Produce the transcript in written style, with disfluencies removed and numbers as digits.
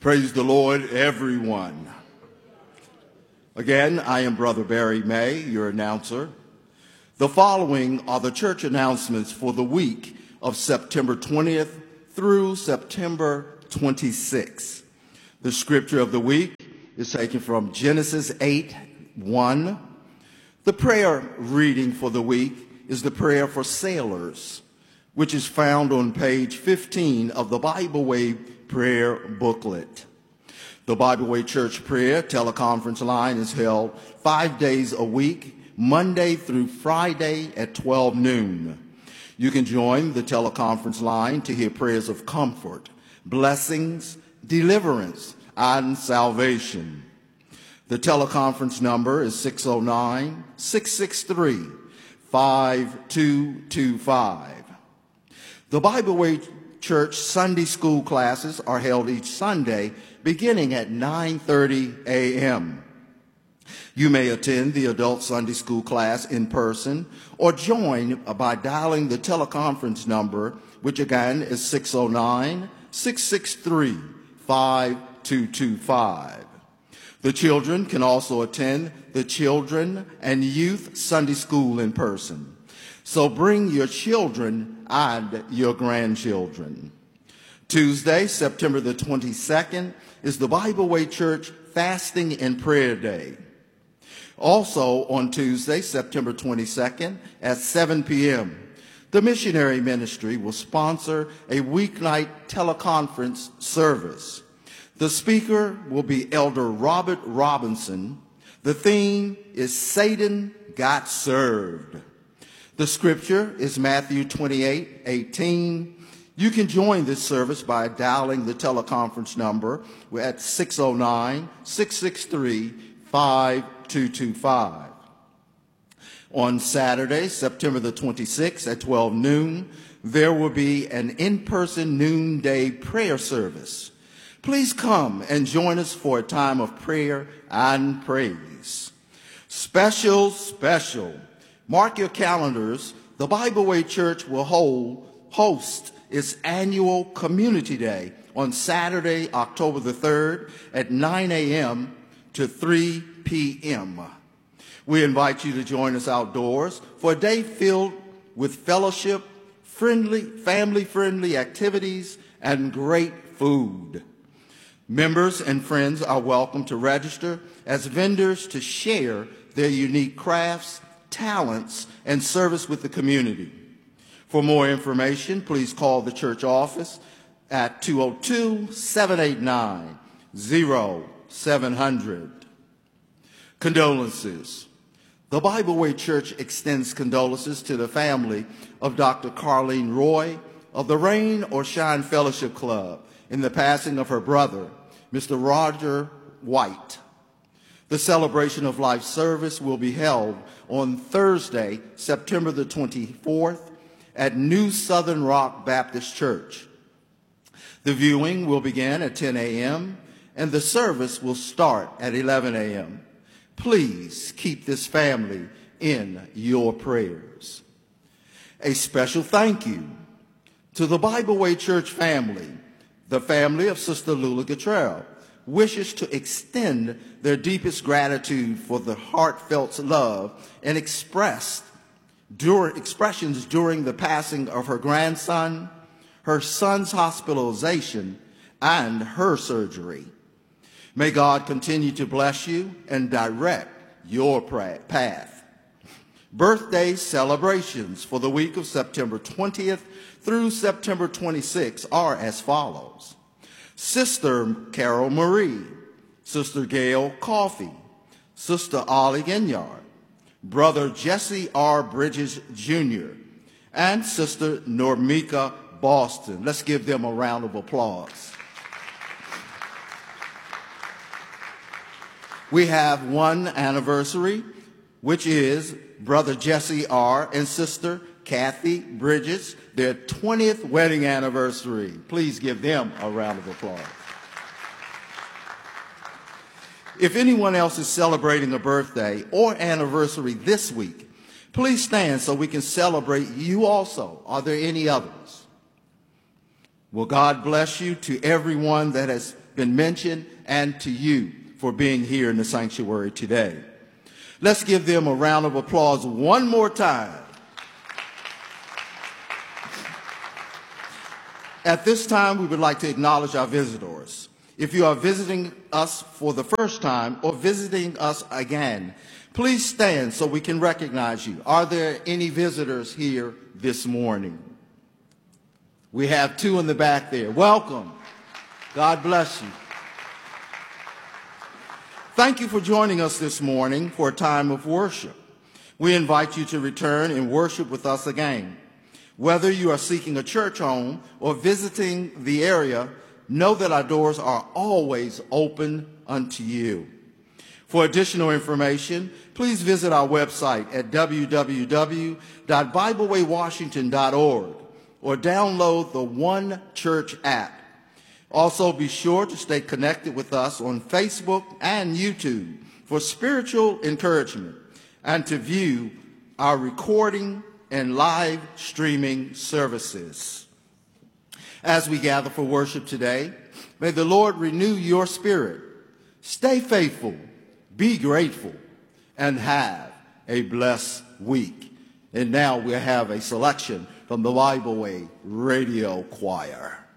Praise the Lord, everyone. Again, I am Brother Barry May, your announcer. The following are the church announcements for the week of September 20th through September 26th. The scripture of the week is taken from Genesis 8:1. The prayer reading for the week is the prayer for sailors, which is found on page 15 of the Bible Way prayer booklet. The Bible Way Church prayer teleconference line is held 5 days a week, Monday through Friday at 12 noon. You can join the teleconference line to hear prayers of comfort, blessings, deliverance, and salvation. The teleconference number is 609-663-5225. The Bible Way Church Sunday school classes are held each Sunday beginning at 9:30 a.m. You may attend the adult Sunday school class in person or join by dialing the teleconference number, which again is 609-663-5225. The children can also attend the Children and Youth Sunday School in person. So bring your children and your grandchildren. Tuesday, September the 22nd, is the Bible Way Church Fasting and Prayer Day. Also on Tuesday, September 22nd at 7 p.m., the Missionary Ministry will sponsor a weeknight teleconference service. The speaker will be Elder Robert Robinson. The theme is Satan Got Served. The scripture is Matthew 28:18. You can join this service by dialing the teleconference number at 609-663-5225. On Saturday, September the 26th at 12 noon, there will be an in-person noonday prayer service. Please come and join us for a time of prayer and praise. Special. Mark your calendars. The Bible Way Church will host its annual Community Day on Saturday, October the 3rd at 9 a.m. to 3 p.m. We invite you to join us outdoors for a day filled with fellowship, family-friendly activities, and great food. Members and friends are welcome to register as vendors to share their unique crafts, talents, and service with the community. For more information, please call the church office at 202-789-0700. Condolences. The Bible Way Church extends condolences to the family of Dr. Carlene Roy of the Rain or Shine Fellowship Club in the passing of her brother, Mr. Roger White. The Celebration of Life service will be held on Thursday, September the 24th at New Southern Rock Baptist Church. The viewing will begin at 10 a.m. and the service will start at 11 a.m. Please keep this family in your prayers. A special thank you to the Bible Way Church family. The family of Sister Lula Gatrell wishes to extend their deepest gratitude for the heartfelt love and expressions during the passing of her grandson, her son's hospitalization, and her surgery. May God continue to bless you and direct your path. Birthday celebrations for the week of September 20th through September 26th are as follows. Sister Carol Marie, Sister Gail Coffey, Sister Ollie Ginyard, Brother Jesse R. Bridges Jr., and Sister Normika Boston. Let's give them a round of applause. We have one anniversary, which is Brother Jesse R. and Sister Kathy Bridges, their 20th wedding anniversary. Please give them a round of applause. If anyone else is celebrating a birthday or anniversary this week, please stand so we can celebrate you also. Are there any others? Well, God bless you to everyone that has been mentioned, and to you for being here in the sanctuary today. Let's give them a round of applause one more time. At this time, we would like to acknowledge our visitors. If you are visiting us for the first time or visiting us again, please stand so we can recognize you. Are there any visitors here this morning? We have two in the back there. Welcome. God bless you. Thank you for joining us this morning for a time of worship. We invite you to return and worship with us again. Whether you are seeking a church home or visiting the area, know that our doors are always open unto you. For additional information, please visit our website at www.BibleWayWashington.org or download the One Church app. Also, be sure to stay connected with us on Facebook and YouTube for spiritual encouragement and to view our recording and live streaming services. As we gather for worship today, may the Lord renew your spirit. Stay faithful, be grateful, and have a blessed week. And now we'll have a selection from the Bible Way Radio Choir.